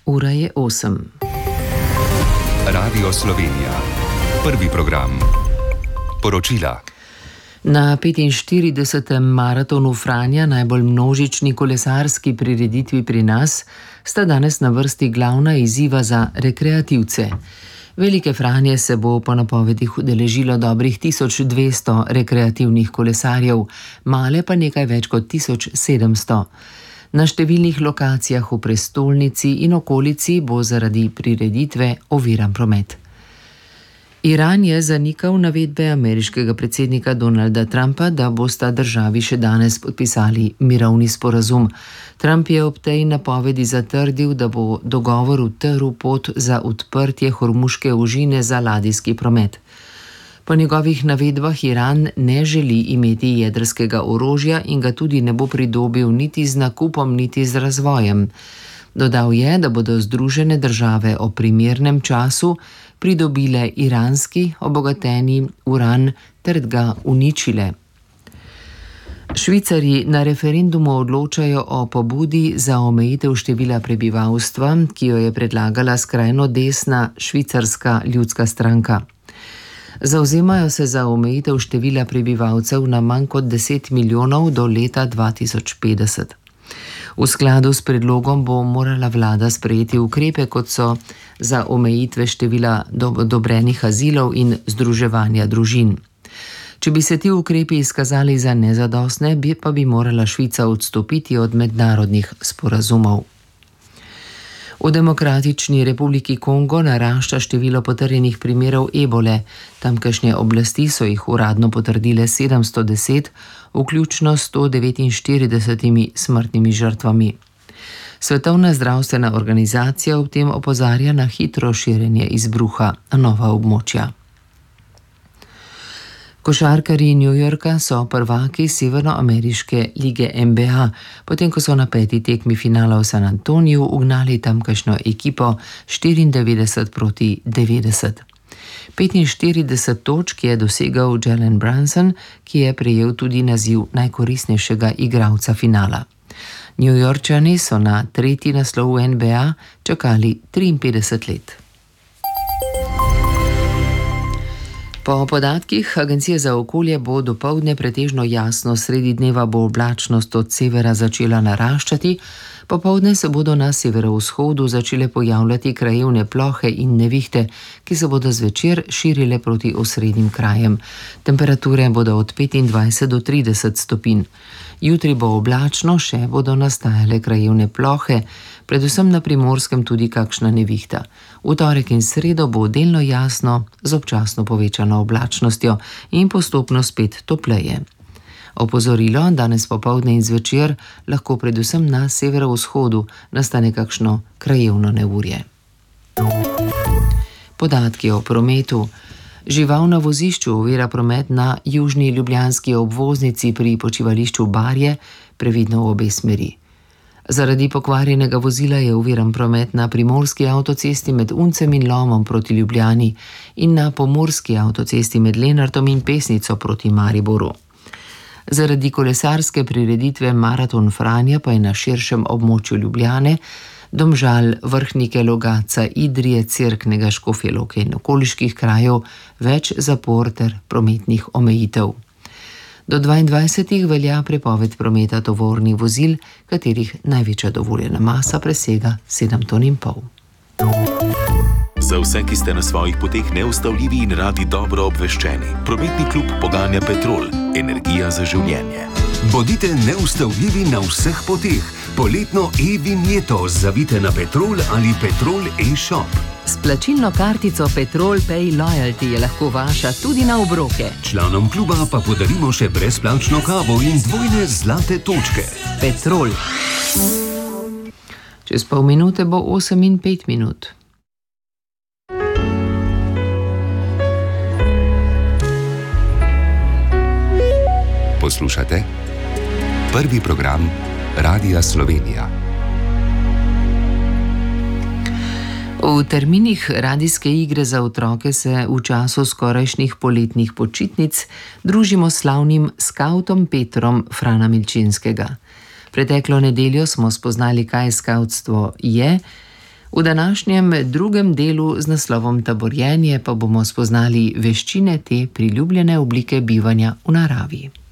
Ura je 8. Radio Slovenija. Prvi program. Poročila. Na 45. maratonu Franja, najbolj množični kolesarski prireditvi pri nas, sta danes na vrsti glavna izziva za rekreativce. Velike Franje se bo po napovedih udeležilo dobrih 1200 rekreativnih kolesarjev, male pa nekaj več kot 1700. Na številnih lokacijah v prestolnici in okolici bo zaradi prireditve oviran promet. Iran je zanikal navedbe ameriškega predsednika Donalda Trumpa, da bosta državi še danes podpisali mirovni sporazum. Trump je ob tej napovedi zatrdil, da bo dogovor utrl pot za odprtje Hormuške ožine za ladijski promet. Po njegovih navedbah Iran ne želi imeti jedrskega orožja in ga tudi ne bo pridobil niti z nakupom, niti z razvojem. Dodal je, da bodo Združene države o primernem času pridobile iranski obogateni uran ter ga uničile. Švicarji na referendumu odločajo o pobudi za omejitev števila prebivalstva, ki jo je predlagala skrajno desna švicarska ljudska stranka. Zavzemajo se za omejitev števila prebivalcev na manj kot 10 milijonov do leta 2050. V skladu s predlogom bo morala vlada sprejeti ukrepe, kot so za omejitve števila odobrenih azilov in združevanja družin. Če bi se ti ukrepi izkazali za nezadostne, pa bi morala Švica odstopiti od mednarodnih sporazumov. V Demokratični republiki Kongo narašča število potrjenih primerov ebole. Tamkajšnje oblasti so jih uradno potrdile 710, vključno 149 smrtnimi žrtvami. Svetovna zdravstvena organizacija ob tem opozarja na hitro širjenje izbruha na nova območja. Košarkarji New Yorka so prvaki severnoameriške lige NBA, potem ko so na 5. tekmi finala v San Antoniju ugnali tamkajšnjo ekipo 94-90. 45 točk je dosegal Jalen Brunson, ki je prejel tudi naziv najkoristnejšega igralca finala. Newyorčani so na 3. naslov v NBA čakali 53 let. Po podatkih Agencije za okolje bo dopoldne pretežno jasno, sredi dneva bo oblačnost od severa začela naraščati, popoldne se bodo na severovzhodu začele pojavljati krajevne plohe in nevihte, ki se bodo zvečer širile proti osrednjim krajem. Temperature bodo od 25 do 30 stopinj. Jutri bo oblačno, še bodo nastajale krajevne plohe, predvsem na Primorskem tudi kakšna nevihta. V torek in sredo bo delno jasno z občasno povečano oblačnostjo in postopno spet topleje. Opozorilo, danes popoldne in zvečer lahko predvsem na severovzhodu nastane kakšno krajevno neurje. Podatki o prometu. Žival na vozišču ovira promet na južni ljubljanski obvoznici pri počivališču Barje, previdno v obe smeri. Zaradi pokvarjenega vozila je oviran promet na primorski avtocesti med Uncem in Lomom proti Ljubljani in na pomurski avtocesti med Lenartom in Pesnico proti Mariboru. Zaradi kolesarske prireditve Maraton Franja pa je na širšem območju Ljubljane, Domžal, Vrhnike, Logatca, Idrije, Cerknega, Škofje Loke in okoliških krajev več zapor ter prometnih omejitev. Do 22. velja prepoved prometa tovornih vozil, katerih največja dovoljena masa presega 7,5 ton. Za vse, ki ste na svojih poteh neustavljivi in radi dobro obveščeni, prometni klub poganja Petrol, energija za življenje. Bodite neustavljivi na vseh poteh. Poletno e-vinjeto zavite na Petrol ali Petrol e-shop. S plačilno kartico Petrol Pay Loyalty je lahko vaša tudi na obroke. Članom kluba pa podarimo še brezplačno kavo in dvojne zlate točke. Petrol. Čez pol minute bo 8 in 5 minut. Poslušate prvi program Radia Slovenija. V terminih radijske igre za otroke se v času skorajšnjih poletnih počitnic družimo s slavnim skavtom Petrom Frana Milčinskega. Preteklo nedeljo smo spoznali, kaj skavtstvo je, V današnjem drugem delu z naslovom Taborjenje pa bomo spoznali veščine te priljubljene oblike bivanja v naravi.